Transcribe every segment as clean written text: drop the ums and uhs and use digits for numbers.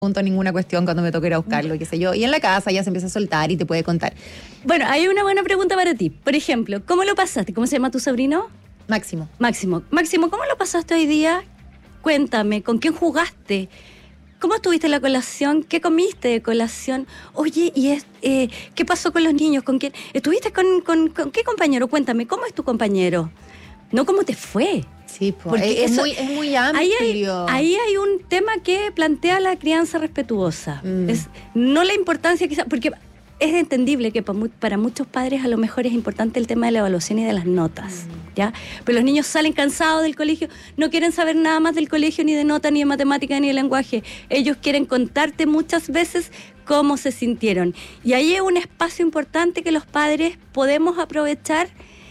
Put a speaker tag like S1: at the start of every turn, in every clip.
S1: pregunto ninguna cuestión cuando me toque ir a buscarlo, qué sé yo. Y en la casa ya se empieza a soltar y te puede contar.
S2: Bueno, hay una buena pregunta para ti. Por ejemplo, ¿cómo lo pasaste? ¿Cómo se llama tu sobrino?
S1: Máximo.
S2: Máximo, ¿cómo lo pasaste hoy día? Cuéntame, ¿con quién jugaste? ¿Cómo estuviste en la colación? ¿Qué comiste de colación? Oye, ¿qué pasó con los niños? ¿Con quién? ¿Estuviste con qué compañero? Cuéntame, ¿cómo es tu compañero? No, ¿cómo te fue?
S1: Sí, porque es muy amplio.
S2: Ahí hay un tema que plantea la crianza respetuosa. Es no la importancia quizás, porque es entendible que para muchos padres a lo mejor es importante el tema de la evaluación y de las notas, ¿ya? Pero los niños salen cansados del colegio, no quieren saber nada más del colegio, ni de nota, ni de matemática, ni de lenguaje. Ellos quieren contarte muchas veces cómo se sintieron. Y ahí es un espacio importante que los padres podemos aprovechar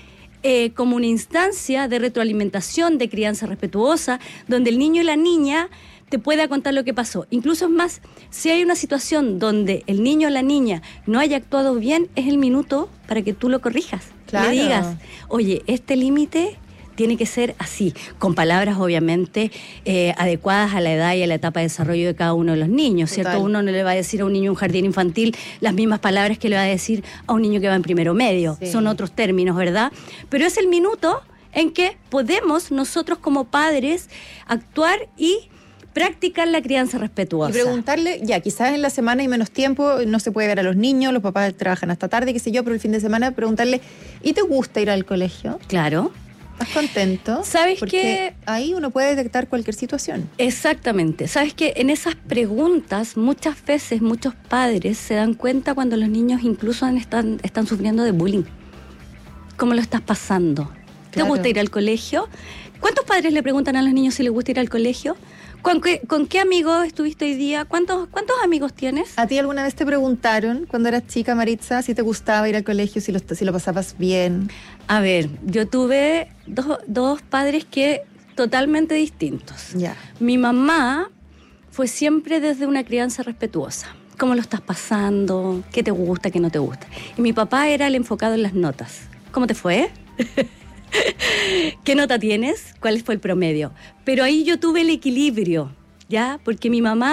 S2: como una instancia de retroalimentación, de crianza respetuosa, donde el niño y la niña te pueda contar lo que pasó. Incluso es más, si hay una situación donde el niño o la niña no haya actuado bien, es el minuto para que tú lo corrijas.
S1: Claro.
S2: Le digas, oye, este límite tiene que ser así, con palabras obviamente adecuadas a la edad y a la etapa de desarrollo de cada uno de los niños, ¿cierto?
S1: Total.
S2: Uno no le va a decir a un niño en un jardín infantil las mismas palabras que le va a decir a un niño que va en primero medio.
S1: Sí.
S2: Son otros términos, ¿verdad? Pero es el minuto en que podemos nosotros como padres actuar y practicar la crianza respetuosa.
S1: Y preguntarle, ya, quizás en la semana hay menos tiempo, no se puede ver a los niños, los papás trabajan hasta tarde, qué sé yo, pero el fin de semana preguntarle, ¿y te gusta ir al colegio?
S2: Claro.
S1: ¿Estás contento?
S2: ¿Sabes
S1: Porque
S2: qué?
S1: ahí uno puede detectar cualquier situación.
S2: Exactamente. ¿Sabes qué? En esas preguntas muchas veces muchos padres se dan cuenta cuando los niños incluso están sufriendo de bullying. ¿Cómo lo estás pasando? ¿Te
S1: Claro.
S2: gusta ir al colegio? ¿Cuántos padres le preguntan a los niños si les gusta ir al colegio? ¿Con qué amigos estuviste hoy día? ¿Cuántos amigos tienes?
S1: ¿A ti alguna vez te preguntaron, cuando eras chica, Maritza, si te gustaba ir al colegio, si lo pasabas bien?
S2: A ver, yo tuve dos padres que totalmente distintos.
S1: Ya.
S2: Mi mamá fue siempre desde una crianza respetuosa. ¿Cómo lo estás pasando? ¿Qué te gusta? ¿Qué no te gusta? Y mi papá era el enfocado en las notas. ¿Cómo te fue? ¿Qué nota tienes? ¿Cuál fue el promedio? Pero ahí yo tuve el equilibrio, ¿ya? Porque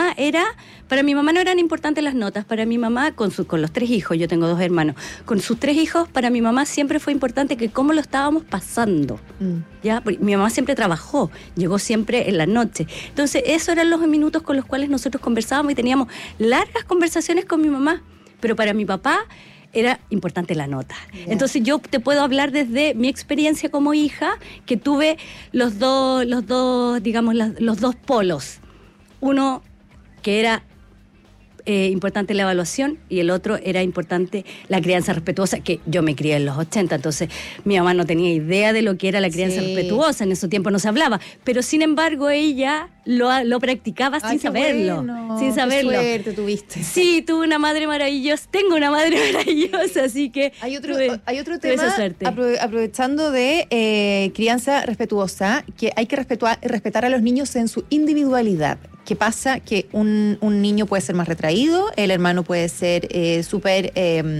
S2: para mi mamá no eran importantes las notas, para mi mamá, con los 3 hijos, yo tengo 2 hermanos, con sus 3 hijos, para mi mamá siempre fue importante que cómo lo estábamos pasando, ¿ya? Porque mi mamá siempre trabajó, llegó siempre en la noche. Entonces, esos eran los minutos con los cuales nosotros conversábamos y teníamos largas conversaciones con mi mamá. Pero para mi papá era importante la nota. Yeah. Entonces yo te puedo hablar desde mi experiencia como hija, que tuve los dos, digamos, los dos polos. Uno que era importante la evaluación y el otro era importante la crianza respetuosa, que yo me crié en los 80, entonces mi mamá no tenía idea de lo que era la crianza respetuosa, en ese tiempo no se hablaba, pero sin embargo ella lo practicaba sin saberlo.
S1: Bueno,
S2: sin saberlo.
S1: Qué suerte tuviste.
S2: Sí, tuve una madre maravillosa, tengo una madre maravillosa, así que
S1: hay otro tema,
S2: esa suerte.
S1: Aprovechando de crianza respetuosa, que hay que respetar a los niños en su individualidad. ¿Qué pasa? Que un niño puede ser más retraído, el hermano puede ser súper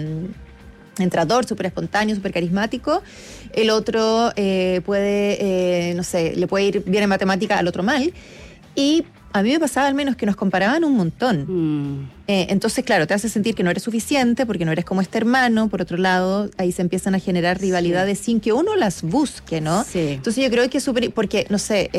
S1: entrador, súper espontáneo, súper carismático, el otro puede, no sé, le puede ir bien en matemática, al otro mal. Y a mí me pasaba al menos que nos comparaban un montón. Entonces, claro, te hace sentir que no eres suficiente porque no eres como este hermano. Por otro lado, ahí se empiezan a generar rivalidades sin que uno las busque, ¿no?
S2: Sí.
S1: Entonces yo creo que es súper... Porque, no sé...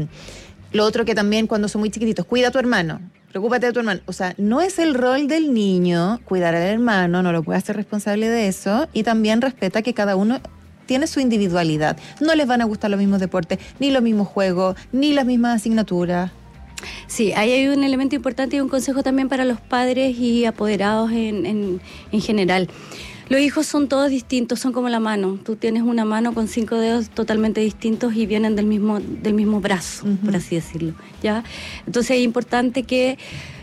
S1: lo otro que también cuando son muy chiquititos, cuida a tu hermano, preocúpate de tu hermano. O sea, no es el rol del niño cuidar al hermano, no lo puede hacer responsable de eso, y también respeta que cada uno tiene su individualidad. No les van a gustar los mismos deportes, ni los mismos juegos, ni las mismas asignaturas.
S2: Sí, ahí hay un elemento importante y un consejo también para los padres y apoderados en general. Los hijos son todos distintos, son como la mano. Tú tienes una mano con 5 dedos totalmente distintos y vienen del mismo brazo, por así decirlo, ¿ya? Entonces es importante que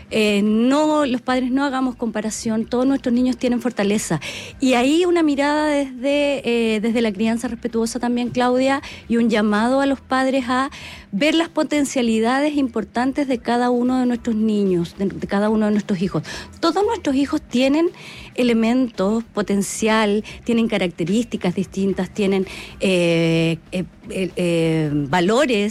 S2: los padres no hagamos comparación. Todos nuestros niños tienen fortaleza. Y ahí una mirada desde la crianza respetuosa también, Claudia, y un llamado a los padres a ver las potencialidades importantes de cada uno de nuestros niños, de cada uno de nuestros hijos. Todos nuestros hijos tienen elementos, potencial, tienen características distintas, tienen valores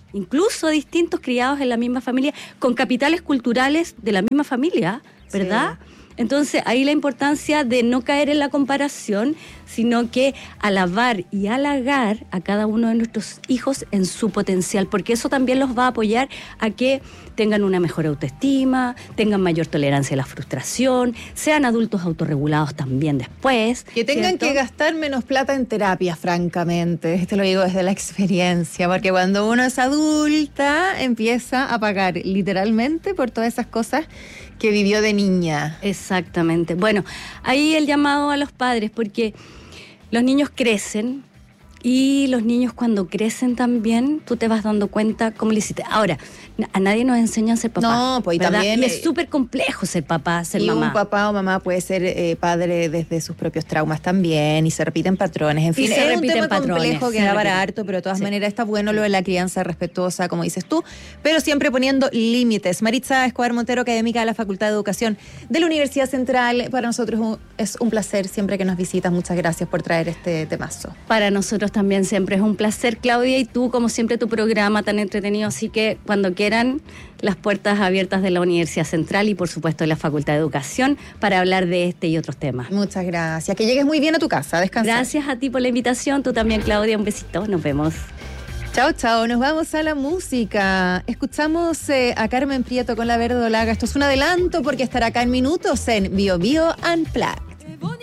S2: incluso distintos, criados en la misma familia, con capitales culturales de la misma familia, ¿verdad? Sí. Entonces, ahí la importancia de no caer en la comparación, sino que alabar y halagar a cada uno de nuestros hijos en su potencial, porque eso también los va a apoyar a que tengan una mejor autoestima, tengan mayor tolerancia a la frustración, sean adultos autorregulados también después.
S1: Que tengan que gastar menos plata en terapia, francamente. Esto lo digo desde la experiencia, porque cuando uno es adulta empieza a pagar literalmente por todas esas cosas que vivió de niña.
S2: Exactamente. Bueno, ahí el llamado a los padres, porque los niños crecen y los niños cuando crecen también, tú te vas dando cuenta cómo le hiciste. Ahora, a nadie nos enseña a ser papá.
S1: No, pues
S2: ¿verdad?
S1: también.
S2: Y es súper complejo ser papá, ser mamá.
S1: Y un papá o mamá puede ser padre desde sus propios traumas también, y se repiten patrones. En fin, es un tema complejo que da para harto, pero de todas maneras está bueno lo de la crianza respetuosa, como dices tú, pero siempre poniendo límites. Maritza Escobar Montero, académica de la Facultad de Educación de la Universidad Central. Para nosotros es un placer siempre que nos visitas. Muchas gracias por traer este temazo.
S2: Para nosotros también siempre es un placer, Claudia, y tú, como siempre, tu programa tan entretenido, así que cuando quieran, las puertas abiertas de la Universidad Central y por supuesto de la Facultad de Educación para hablar de este y otros temas.
S1: Muchas gracias, que llegues muy bien a tu casa, a descansar.
S2: Gracias a ti por la invitación, tú también, Claudia, un besito, nos vemos.
S1: Chao, chao, nos vamos a la música. Escuchamos a Carmen Prieto con La Verdolaga. Esto es un adelanto porque estará acá en minutos en Bio Bio Unplugged.